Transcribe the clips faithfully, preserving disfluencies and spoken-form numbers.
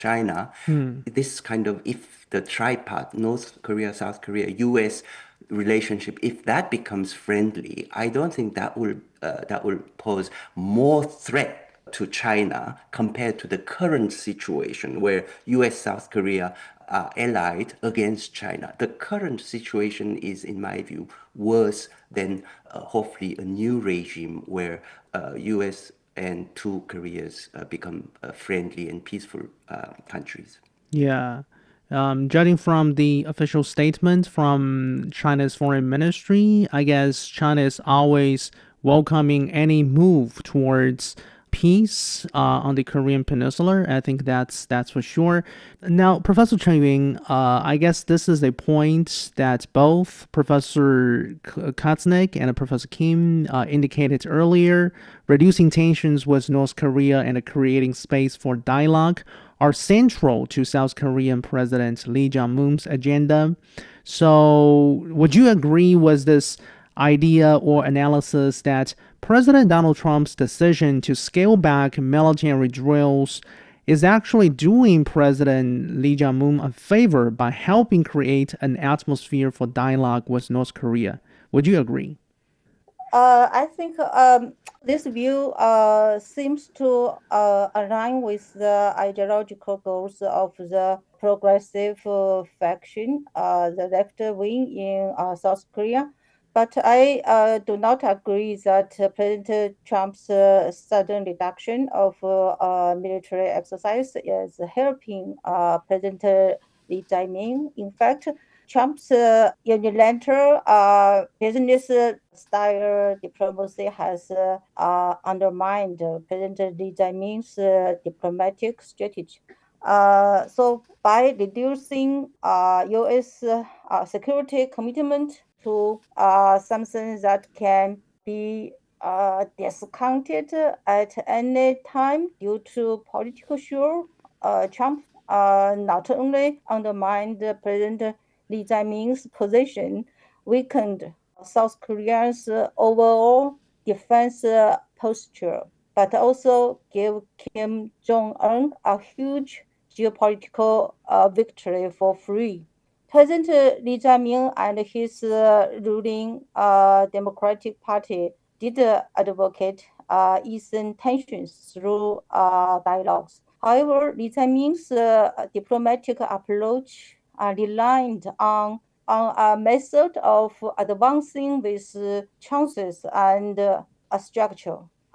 China, Hmm. this kind of, if the tripart, North Korea, South Korea, U S relationship, if that becomes friendly, I don't think that will uh, that will pose more threat to China compared to the current situation where U S, South Korea are allied against China. The current situation is, in my view, worse than uh, hopefully a new regime where uh, U S and two Koreas uh, become uh, friendly and peaceful uh, countries. Yeah. Um, judging from the official statement from China's foreign ministry, I guess China is always welcoming any move towards peace uh, on the Korean Peninsula. I think that's that's for sure. Now, Professor Chen Yun, uh, I guess this is a point that both Professor Katznick and Professor Kim uh, indicated earlier. Reducing tensions with North Korea and creating space for dialogue are central to South Korean President Lee Jae-myung's agenda. So, would you agree with this idea or analysis that President Donald Trump's decision to scale back military drills is actually doing President Lee Jae-myung a favor by helping create an atmosphere for dialogue with North Korea? Would you agree? Uh, I think um, this view uh, seems to uh, align with the ideological goals of the progressive uh, faction, uh, the left wing in uh, South Korea. But I uh, do not agree that uh, President Trump's uh, sudden reduction of uh, uh, military exercise is helping uh, President Lee Jae-myung. In fact, Trump's uh, unilateral uh, business style diplomacy has uh, uh, undermined uh, President Lee Jae-myung's uh, diplomatic strategy. Uh, so by reducing uh, U S uh, uh, security commitment to uh, something that can be uh, discounted at any time due to political show, uh, Trump uh, not only undermined President Lee Jae-myung's position, weakened South Korea's overall defense posture, but also gave Kim Jong Un a huge geopolitical uh, victory for free. President Lee Jae-myung and his uh, ruling uh, Democratic Party did uh, advocate uh, easing tensions through uh, dialogues. However, Lee Jae-myung's uh, diplomatic approach uh, relied on on a method of advancing with chances and uh, a structure.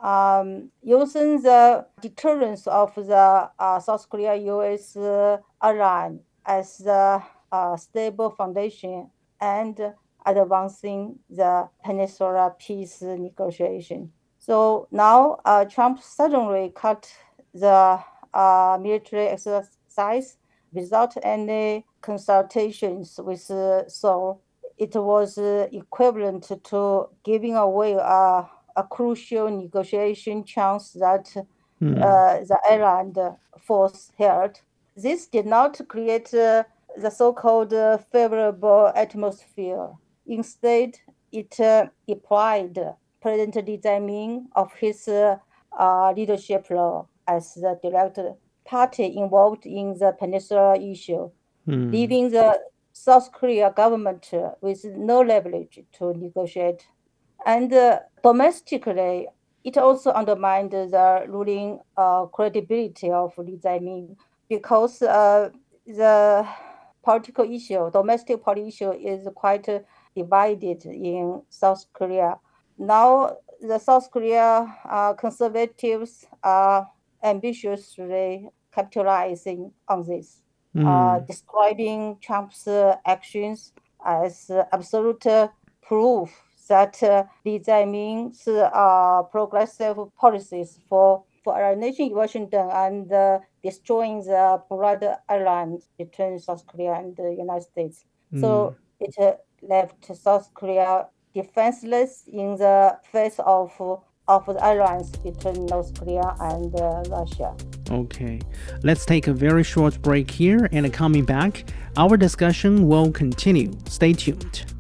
Um, using the deterrence of the uh, South Korea U S uh, ally as the uh, stable foundation and advancing the Peninsula peace negotiation. So now uh, Trump suddenly cut the uh, military exercise without any consultations with uh, Seoul. It was uh, equivalent to giving away a, a crucial negotiation chance that Hmm. uh, the island force held. This did not create uh, the so-called uh, favorable atmosphere. Instead, it uh, deprived President Lee Jae-myung of his uh, uh, leadership role as the direct party involved in the peninsula issue, Hmm. leaving the South Korea government uh, with no leverage to negotiate. And uh, domestically, it also undermined the ruling uh, credibility of Lee Jae-myung because uh, the political issue, domestic political issue, is quite uh, divided in South Korea. Now, the South Korea uh, conservatives are ambitiously capitalizing on this, uh, Hmm. describing Trump's uh, actions as uh, absolute uh, proof that uh, Lee Jae-myung's uh, progressive policies for, for our nation in Washington and uh, destroying the broad alliance between South Korea and the United States. Hmm. So it uh, left South Korea defenseless in the face of, of the alliance between North Korea and uh, Russia. Okay, let's take a very short break here and coming back, our discussion will continue. Stay tuned.